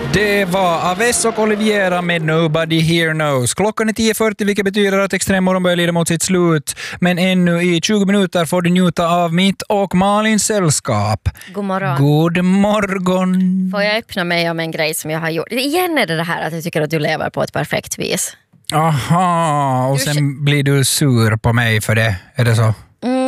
Det var Aves och Oliviera med Nobody Here Knows. Klockan är 10.40 vilket betyder att Extremmorgon börjar lida mot sitt slut. Men ännu i 20 minuter får du njuta av mitt och Malins sällskap. God morgon. God morgon. Får jag öppna mig om en grej som jag har gjort? Igen är det här att jag tycker att du lever på ett perfekt vis. Aha, och sen blir du sur på mig för det. Är det så?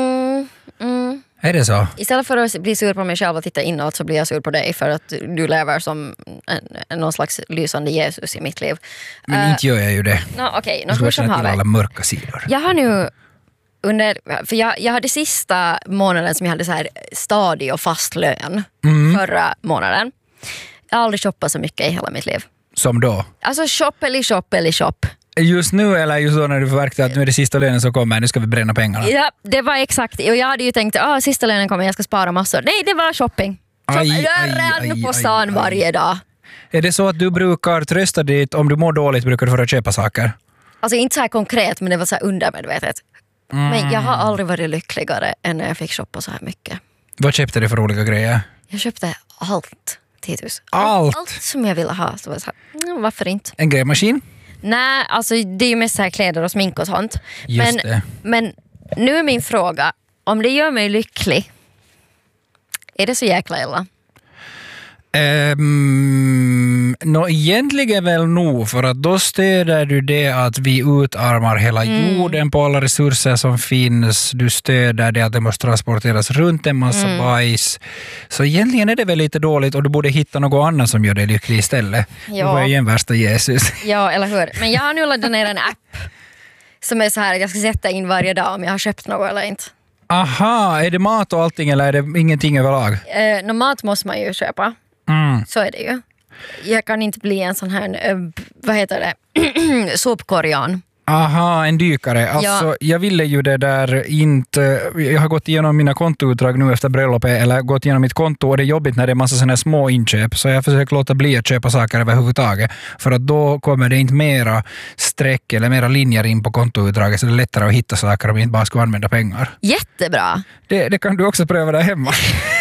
Är det så? Istället för att bli sur på mig själv och titta inåt så blir jag sur på dig för att du lever som någon slags lysande Jesus i mitt liv. Men inte gör jag ju det. Okej, du ska känna till alla mörka sidor. Jag har nu för jag hade sista månaden som jag hade så här stadig och fast lön förra månaden. Jag har aldrig shoppat så mycket i hela mitt liv. Som då? Alltså shop. Just nu eller just då när du förverkade att nu är det sista lönen som kommer, nu ska vi bränna pengarna? Ja, det var exakt. Och jag hade ju tänkt sista lönen kommer, jag ska spara massor. Nej, det var shopping. Jag rädd på stan varje dag. Är det så att du brukar trösta dit om du mår dåligt brukar du få köpa saker? Alltså inte så här konkret, men det var så här undermedvetet. Men jag har aldrig varit lyckligare än när jag fick shoppa så här mycket. Vad köpte du för olika grejer? Jag köpte allt, Titus. Allt som jag ville ha. Så var det så här, varför inte? En grävmaskin? Nej, alltså det är ju mest så här kläder och smink och sånt. Men nu är min fråga, om det gör mig lycklig, är det så jäkla illa? Egentligen väl nog, för att då stöder du det att vi utarmar hela jorden på alla resurser som finns. Du stöder det att det måste transporteras runt en massa bajs. Så egentligen är det väl lite dåligt och du borde hitta något annat som gör dig lycklig istället. Ja. Du var ju en värsta Jesus. Ja, eller hur? Men jag har nu laddat ner en app som är så här att jag ska sätta in varje dag om jag har köpt något eller inte. Aha, är det mat och allting eller är det ingenting överlag? Mat måste man ju köpa. Så är det ju. Jag kan inte bli en sån här, vad heter det, sopkorgan. Aha, en dykare. Alltså, ja. Jag ville ju det där inte... Jag har gått igenom mina kontoutdrag nu efter bröllopet, eller gått igenom mitt konto, och det är jobbigt när det är massa såna små inköp, så jag försöker låta bli att köpa saker överhuvudtaget, för att då kommer det inte mera streck eller mera linjer in på kontoutdraget, så det är lättare att hitta saker om vi inte bara ska använda pengar. Jättebra! Det kan du också pröva där hemma.